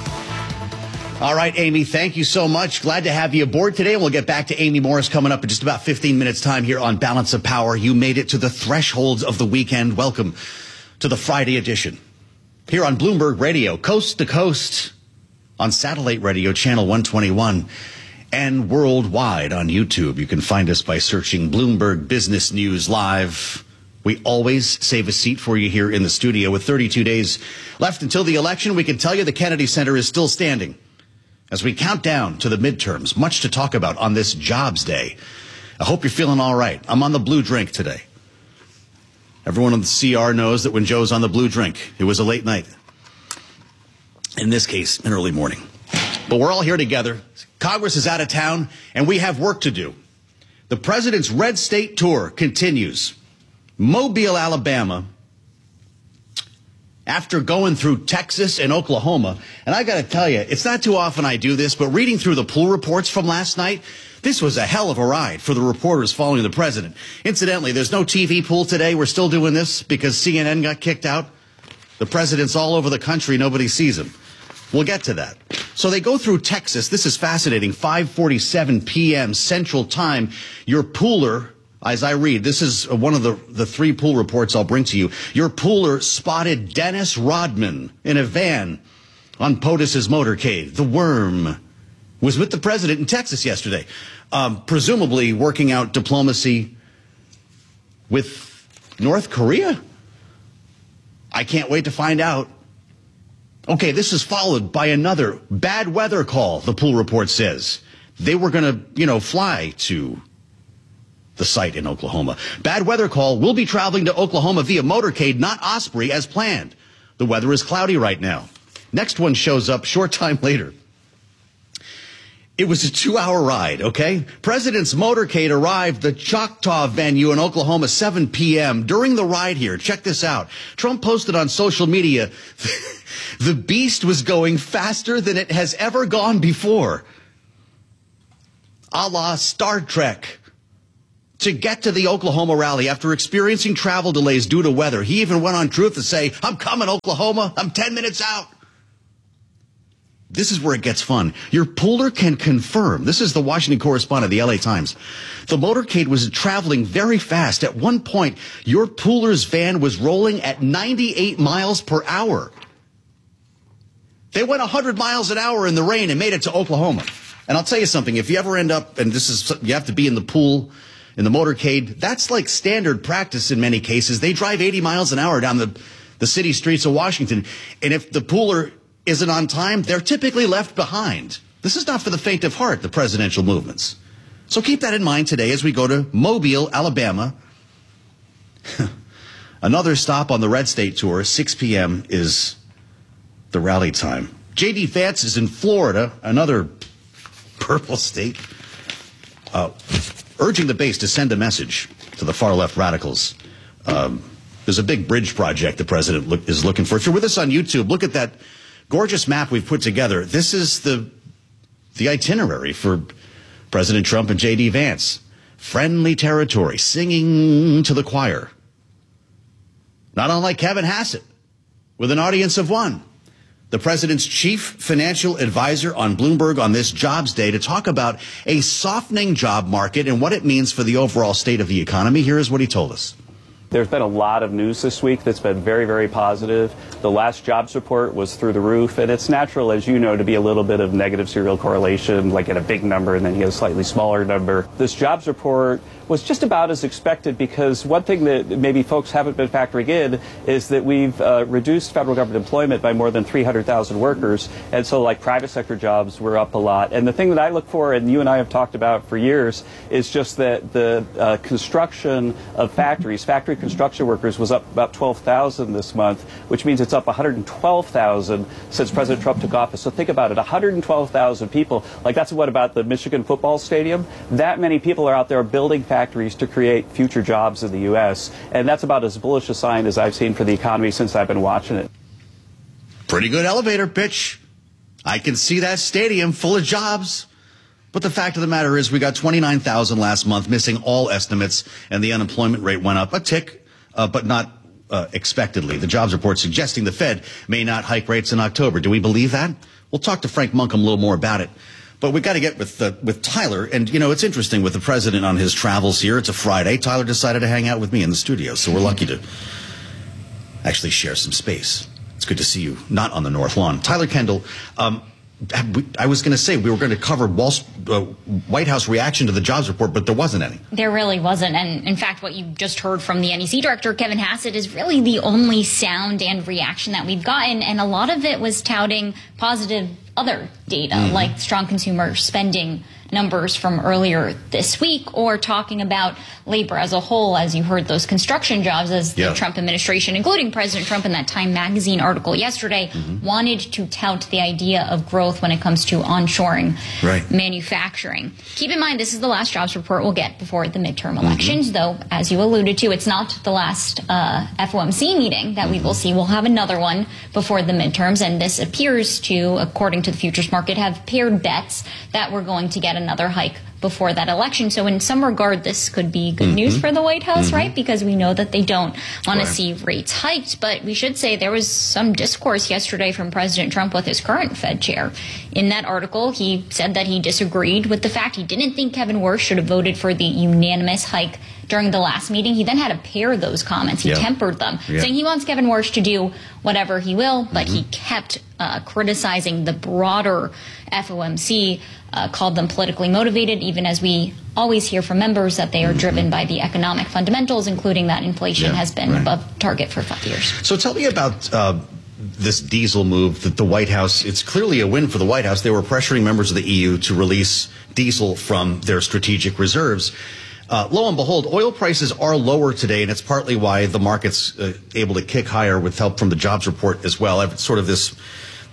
All right, Amy, thank you so much. Glad to have you aboard today. We'll get back to Amy Morris coming up in just about fifteen minutes time here on Balance of Power. You made it to the thresholds of the weekend. Welcome to the Friday edition here on Bloomberg Radio, coast to coast on satellite radio channel one twenty-one and worldwide on YouTube. You can find us by searching Bloomberg Business News Live. We always save a seat for you here in the studio. With thirty-two days left until the election, we can tell you the Kennedy Center is still standing as we count down to the midterms. Much to talk about on this jobs day. I hope you're feeling all right. I'm on the blue drink today. Everyone on the C R knows that when Joe's on the blue drink, it was a late night. In this case, an early morning. But we're all here together. Congress is out of town, and we have work to do. The president's Red State tour continues. Mobile, Alabama, after going through Texas and Oklahoma. And I got to tell you, it's not too often I do this, but reading through the pool reports from last night, this was a hell of a ride for the reporters following the president. Incidentally, there's no T V pool today. We're still doing this because C N N got kicked out. The president's all over the country. Nobody sees him. We'll get to that. So they go through Texas. This is fascinating. five forty-seven p.m. Central Time. Your pooler, as I read, this is one of the, the three pool reports I'll bring to you. Your pooler spotted Dennis Rodman in a van on POTUS's motorcade. The Worm was with the president in Texas yesterday, um, presumably working out diplomacy with North Korea. I can't wait to find out. Okay, this is followed by another bad weather call, the pool report says. They were going to, you know, fly to the site in Oklahoma. Bad weather call. We'll be traveling to Oklahoma via motorcade, not Osprey, as planned. The weather is cloudy right now. Next one shows up short time later. It was a two-hour ride, okay? President's motorcade arrived the Choctaw venue in Oklahoma, seven p.m. During the ride here, check this out. Trump posted on social media, the beast was going faster than it has ever gone before. A la Star Trek. To get to the Oklahoma rally after experiencing travel delays due to weather, he even went on Truth to say, I'm coming, Oklahoma. I'm ten minutes out. This is where it gets fun. Your pooler can confirm. This is the Washington correspondent of the L A Times. The motorcade was traveling very fast. At one point, your pooler's van was rolling at ninety-eight miles per hour. They went one hundred miles an hour in the rain and made it to Oklahoma. And I'll tell you something. If you ever end up, and this is, you have to be in the pool, in the motorcade, that's like standard practice in many cases. They drive eighty miles an hour down the, the city streets of Washington. And if the pooler isn't on time, they're typically left behind. This is not for the faint of heart, the presidential movements. So keep that in mind today as we go to Mobile, Alabama. Another stop on the Red State Tour. six p.m. is the rally time. J D. Vance is in Florida, another purple state, uh, urging the base to send a message to the far-left radicals. Um, there's a big bridge project the president look, is looking for. If you're with us on YouTube, look at that gorgeous map we've put together. This is the the itinerary for President Trump and J D. Vance. Friendly territory, singing to the choir. Not unlike Kevin Hassett, with an audience of one. The president's chief financial advisor on Bloomberg on this jobs day to talk about a softening job market and what it means for the overall state of the economy. Here is what he told us. There's been a lot of news this week that's been very, very positive. The last jobs report was through the roof, and it's natural, as you know, to be a little bit of negative serial correlation, like at a big number and then you get a slightly smaller number. This jobs report was just about as expected, because one thing that maybe folks haven't been factoring in is that we've uh, reduced federal government employment by more than three hundred thousand workers, and so like private sector jobs were up a lot. And the thing that I look for, and you and I have talked about for years, is just that the uh, construction of factories, factory construction workers was up about twelve thousand this month, which means it's up one hundred twelve thousand since President Trump took office. So think about it, one hundred twelve thousand people. Like, that's what about the Michigan football stadium? That many people are out there building factories to create future jobs in the U S, and that's about as bullish a sign as I've seen for the economy since I've been watching it. Pretty good elevator pitch. I can see that stadium full of jobs. But the fact of the matter is we got twenty-nine thousand last month, missing all estimates, and the unemployment rate went up a tick, uh, but not uh, expectedly. The jobs report suggesting the Fed may not hike rates in October. Do we believe that? We'll talk to Frank Monkham a little more about it. But we got to get with uh, with Tyler. And, you know, it's interesting with the president on his travels here. It's a Friday. Tyler decided to hang out with me in the studio, so we're lucky to actually share some space. It's good to see you not on the North Lawn. Tyler Kendall, um, I was going to say we were going to cover Wall, uh, White House reaction to the jobs report, but there wasn't any. There really wasn't. And in fact, what you just heard from the N E C director, Kevin Hassett, is really the only sound and reaction that we've gotten. And a lot of it was touting positive other data, mm-hmm. like strong consumer spending numbers from earlier this week, or talking about labor as a whole, as you heard those construction jobs, as the yeah. Trump administration, including President Trump in that Time magazine article yesterday, mm-hmm. wanted to tout the idea of growth when it comes to onshoring right. manufacturing. Keep in mind, this is the last jobs report we'll get before the midterm elections, mm-hmm. though, as you alluded to, it's not the last uh, F O M C meeting that mm-hmm. we will see. We'll have another one before the midterms, and this appears to, according to the futures market, have paired bets that we're going to get another hike before that election. So in some regard, this could be good mm-hmm. news for the White House, mm-hmm. right? Because we know that they don't want right. to see rates hiked. But we should say there was some discourse yesterday from President Trump with his current Fed chair. In that article, he said that he disagreed with the fact he didn't think Kevin Warsh should have voted for the unanimous hike during the last meeting. He then had to pair those comments. He yeah. tempered them, yeah. saying he wants Kevin Warsh to do whatever he will, but mm-hmm. he kept uh, criticizing the broader F O M C, uh, called them politically motivated, even as we always hear from members that they are mm-hmm. driven by the economic fundamentals, including that inflation yeah, has been right. above target for five years. So tell me about uh, this diesel move that the White House, it's clearly a win for the White House. They were pressuring members of the E U to release diesel from their strategic reserves. Uh, lo and behold, oil prices are lower today, and it's partly why the market's uh, able to kick higher with help from the jobs report as well. It's sort of this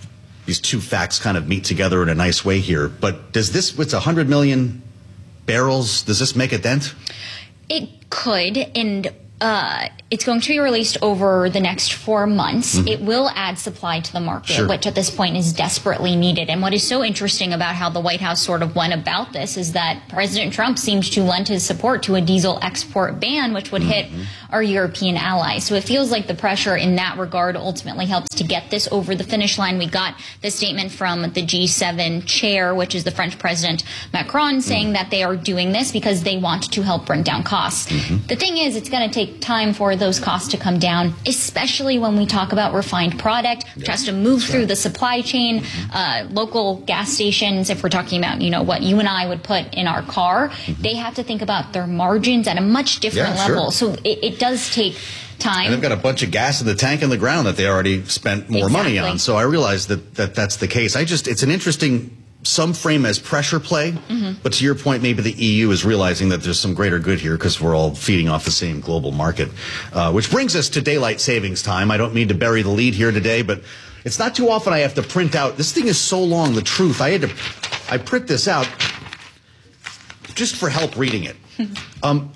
these two facts kind of meet together in a nice way here. But does this, it's one hundred million barrels, does this make a dent? It could, and uh, it's going to be released over the next four months. Mm-hmm. It will add supply to the market, sure. which at this point is desperately needed. And what is so interesting about how the White House sort of went about this is that President Trump seems to lend his support to a diesel export ban, which would mm-hmm. hit our European allies. So it feels like the pressure in that regard ultimately helps to get this over the finish line. We got the statement from the G seven chair, which is the French President Macron, saying mm-hmm. that they are doing this because they want to help bring down costs. Mm-hmm. The thing is, it's going to take time for those costs to come down, especially when we talk about refined product, which yeah. has to move through the supply chain. Mm-hmm. Uh, local gas stations, if we're talking about, you know, what you and I would put in our car, mm-hmm. they have to think about their margins at a much different yeah, level. Sure. So it, it does take time. And they've got a bunch of gas in the tank in the ground that they already spent more exactly. money on. So I realize that, that that's the case. I just, it's an interesting, some frame as pressure play, mm-hmm. but to your point, maybe the E U is realizing that there's some greater good here because we're all feeding off the same global market. Uh, which brings us to daylight savings time. I don't mean to bury the lead here today, but it's not too often I have to print out. This thing is so long, the truth. I had to, I print this out just for help reading it. um,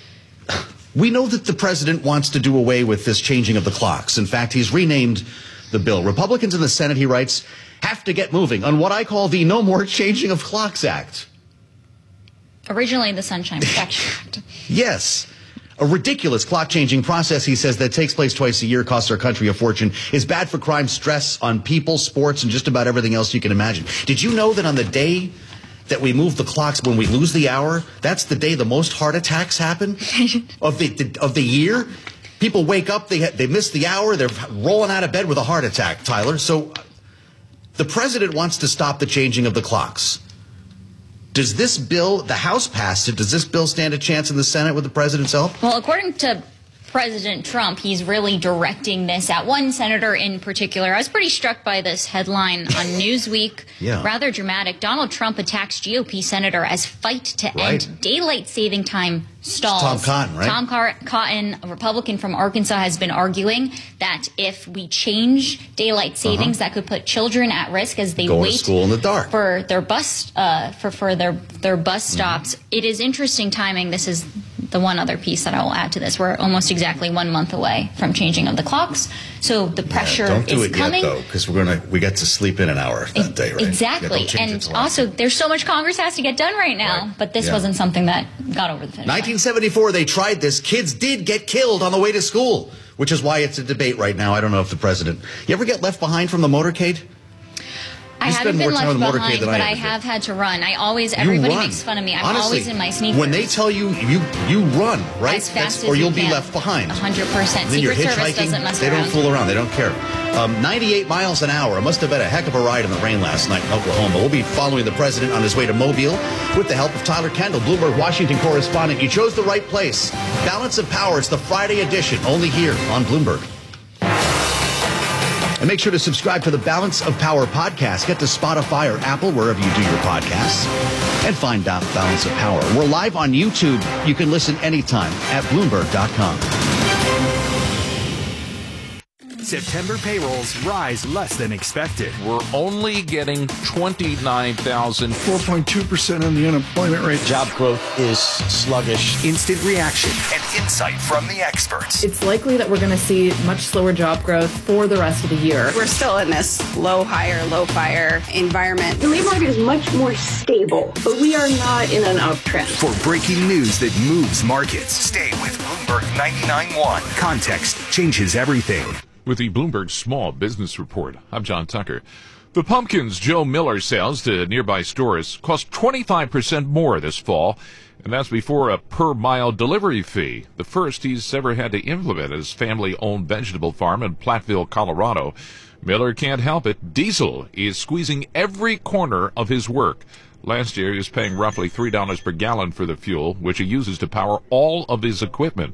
we know that the president wants to do away with this changing of the clocks. In fact, he's renamed the bill. Republicans in the Senate, he writes, have to get moving on what I call the No More Changing of Clocks Act. Originally the Sunshine Protection Act. Yes. A ridiculous clock-changing process, he says, that takes place twice a year, costs our country a fortune, is bad for crime, stress on people, sports, and just about everything else you can imagine. Did you know that on the day that we move the clocks, when we lose the hour, that's the day the most heart attacks happen of the, the of the year? People wake up, they they miss the hour, they're rolling out of bed with a heart attack, Tyler. So the president wants to stop the changing of the clocks. Does this bill, the House passed it, does this bill stand a chance in the Senate with the president's help? Well, according to President Trump, he's really directing this at one senator in particular. I was pretty struck by this headline on Newsweek. Yeah. Rather dramatic. Donald Trump attacks G O P senator as fight to Right. end daylight saving time stalls. Tom Cotton, right? Tom Car- Cotton, a Republican from Arkansas, has been arguing that if we change daylight savings, Uh-huh. that could put children at risk as they Going wait to school in the dark. for their bus uh, for for their their bus stops. Mm-hmm. It is interesting timing. This is the one other pice that I will add to this. We're almost exactly one month away from changing of the clocks, so the pressure yeah, don't do is it coming. yet, though, because we're gonna we get to sleep in an hour that day, right? Exactly, Yeah, and also there's so much Congress has to get done right now, Right. but this Yeah. wasn't something that got over the finish line. nineteen seventy-four, they tried this. Kids did get killed on the way to school, which is why it's a debate right now. I don't know if the president... You ever get left behind from the motorcade? I You haven't spend been more time left on the motorcade behind, than I but ever I did. have had to run. I always, You everybody run. makes fun of me. I'm Honestly, always in my sneakers. When they tell you, you you run, right? As fast That's- as or you'll you be can. left behind. one hundred percent. And then you're Secret Service hitchhiking. doesn't mess They around. don't fool around. They don't care. Um, ninety-eight miles an hour. It must have been a heck of a ride in the rain last night in Oklahoma. We'll be following the president on his way to Mobile with the help of Tyler Kendall, Bloomberg Washington correspondent. You chose the right place. Balance of Power. It's the Friday edition, only here on Bloomberg. And make sure to subscribe to the Balance of Power podcast. Get to Spotify or Apple, wherever you do your podcasts, and find out Balance of Power. We're live on YouTube. You can listen anytime at Bloomberg dot com. September payrolls rise less than expected. We're only getting twenty-nine thousand. four point two percent on the unemployment rate. Job growth is sluggish. Instant reaction and insight from the experts. It's likely that we're going to see much slower job growth for the rest of the year. We're still in this low hire, low fire environment. The labor market is much more stable, but we are not in an uptrend. For breaking news that moves markets, stay with Bloomberg ninety-nine point one. Context changes everything. With the Bloomberg Small Business Report, I'm John Tucker. The pumpkins Joe Miller sells to nearby stores cost twenty-five percent more this fall, and that's before a per-mile delivery fee, the first he's ever had to implement at his family-owned vegetable farm in Platteville, Colorado. Miller can't help it. Diesel is squeezing every corner of his work. Last year, he was paying roughly three dollars per gallon for the fuel, which he uses to power all of his equipment.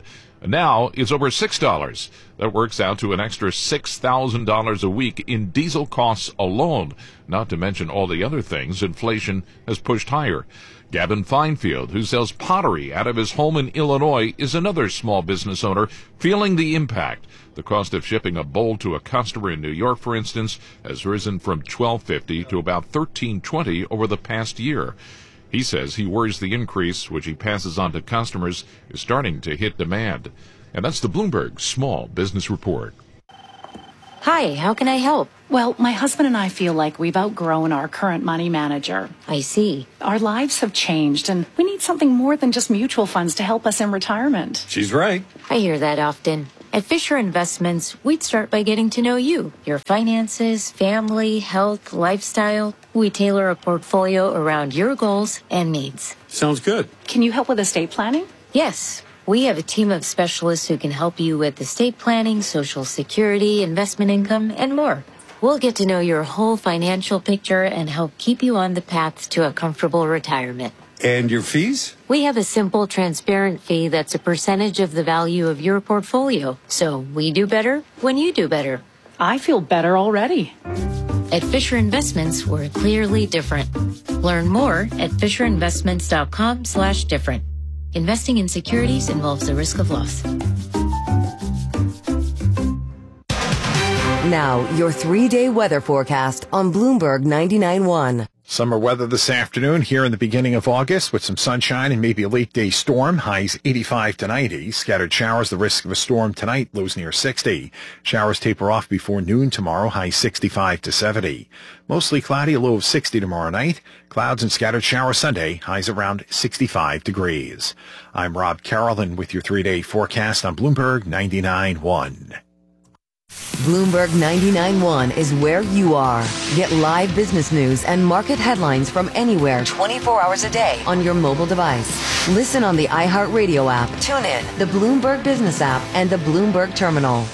And now it's over six dollars. That works out to an extra six thousand dollars a week in diesel costs alone, not to mention all the other things inflation has pushed higher. Gavin Finefield, who sells pottery out of his home in Illinois, is another small business owner feeling the impact. The cost of shipping a bowl to a customer in New York, for instance, has risen from twelve fifty to about thirteen twenty over the past year. He says he worries the increase, which he passes on to customers, is starting to hit demand. And that's the Bloomberg Small Business Report. Hi, how can I help? Well, my husband and I feel like we've outgrown our current money manager. I see. Our lives have changed, and we need something more than just mutual funds to help us in retirement. She's right. I hear that often. At Fisher Investments, we'd start by getting to know you, your finances, family, health, lifestyle. We tailor a portfolio around your goals and needs. Sounds good. Can you help with estate planning? Yes. We have a team of specialists who can help you with estate planning, Social Security, investment income, and more. We'll get to know your whole financial picture and help keep you on the path to a comfortable retirement. And your fees? We have a simple, transparent fee that's a percentage of the value of your portfolio. So we do better when you do better. I feel better already. At Fisher Investments, we're clearly different. Learn more at fisherinvestments.com slash different. Investing in securities involves the risk of loss. Now, your three-day weather forecast on Bloomberg ninety-nine point one. Summer weather this afternoon here in the beginning of August with some sunshine and maybe a late day storm. Highs eighty-five to ninety. Scattered showers, the risk of a storm tonight, lows near sixty. Showers taper off before noon tomorrow, highs sixty-five to seventy. Mostly cloudy, a low of sixty tomorrow night. Clouds and scattered showers Sunday, highs around sixty-five degrees. I'm Rob Carrollin with your three-day forecast on Bloomberg ninety-nine point one. Bloomberg ninety-nine point one is where you are. Get live business news and market headlines from anywhere twenty-four hours a day on your mobile device. Listen on the iHeartRadio app, tune in, the Bloomberg Business app, and the Bloomberg Terminal.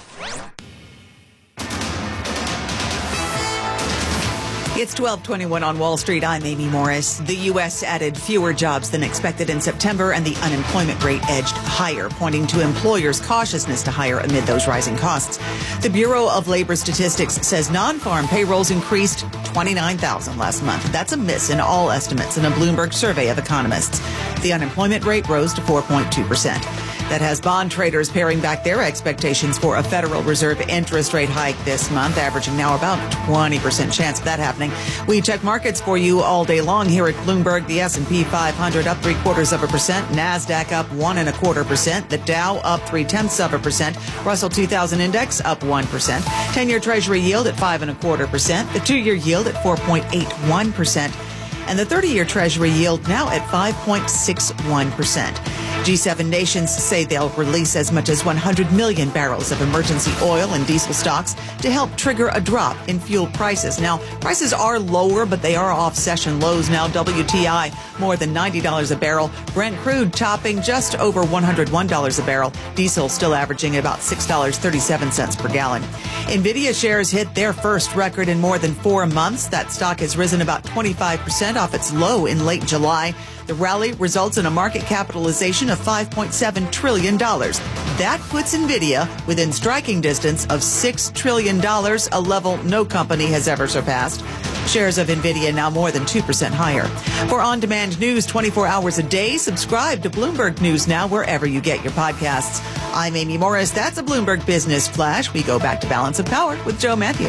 It's twelve twenty-one on Wall Street. I'm Amy Morris. The U S added fewer jobs than expected in September, and the unemployment rate edged higher, pointing to employers' cautiousness to hire amid those rising costs. The Bureau of Labor Statistics says non-farm payrolls increased twenty-nine thousand last month. That's a miss in all estimates in a Bloomberg survey of economists. The unemployment rate rose to four point two percent. That has bond traders paring back their expectations for a Federal Reserve interest rate hike this month, averaging now about twenty percent chance of that happening. We check markets for you all day long here at Bloomberg. The S and P five hundred up three quarters of a percent. NASDAQ up one and a quarter percent. The Dow up three tenths of a percent. Russell two thousand index up one percent. ten-year Treasury yield at five and a quarter percent. The two-year yield at four point eight one percent. And the thirty-year Treasury yield now at five point six one percent. G seven nations say they'll release as much as one hundred million barrels of emergency oil and diesel stocks to help trigger a drop in fuel prices. Now, prices are lower, but they are off session lows now. W T I more than ninety dollars a barrel. Brent crude topping just over one hundred one dollars a barrel. Diesel still averaging about six dollars and thirty-seven cents per gallon. Nvidia shares hit their first record in more than four months. That stock has risen about twenty-five percent off its low in late July. The rally results in a market capitalization of five point seven trillion dollars. That puts Nvidia within striking distance of six trillion dollars, a level no company has ever surpassed. Shares of Nvidia now more than two percent higher. For on-demand news twenty-four hours a day, subscribe to Bloomberg News Now wherever you get your podcasts. I'm Amy Morris. That's a Bloomberg Business Flash. We go back to Balance of Power with Joe Matthew.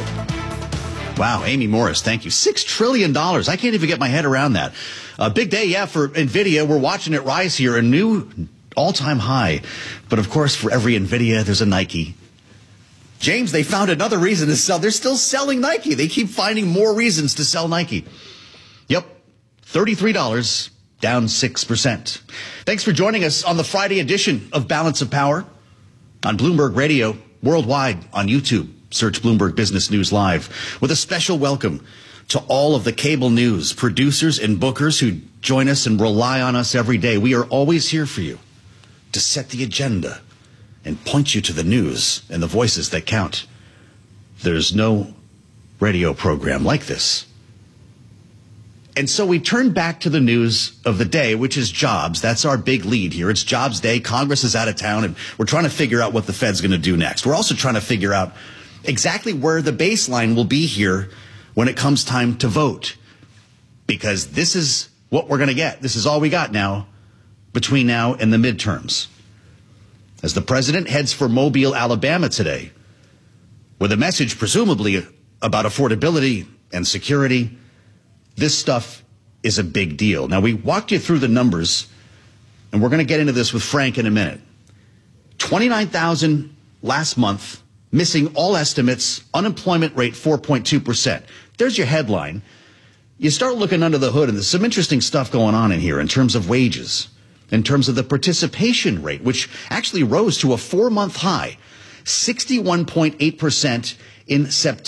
Wow, Amy Morris, thank you. Six trillion dollars. I can't even get my head around that. A big day, yeah, for NVIDIA. We're watching it rise here, a new all-time high. But, of course, for every NVIDIA, there's a Nike. James, they found another reason to sell. They're still selling Nike. They keep finding more reasons to sell Nike. Yep, thirty-three dollars, down six percent. Thanks for joining us on the Friday edition of Balance of Power on Bloomberg Radio, worldwide on YouTube. Search Bloomberg Business News Live, with a special welcome to all of the cable news producers and bookers who join us and rely on us every day. We are always here for you to set the agenda and point you to the news and the voices that count. There's no radio program like this And so we turn back to the news of the day, which is jobs. That's our big lead here. It's jobs day. Congress is out of town, and we're trying to figure out what the Fed's going to do next. We're also trying to figure out exactly where the baseline will be here when it comes time to vote, because this is what we're going to get. This is all we got now between now and the midterms. As the president heads for Mobile, Alabama today, with a message presumably about affordability and security, this stuff is a big deal. Now, we walked you through the numbers, and we're going to get into this with Frank in a minute. twenty-nine thousand last month, missing all estimates, unemployment rate four point two percent. There's your headline. You start looking under the hood, and there's some interesting stuff going on in here in terms of wages, in terms of the participation rate, which actually rose to a four-month high, sixty-one point eight percent in September.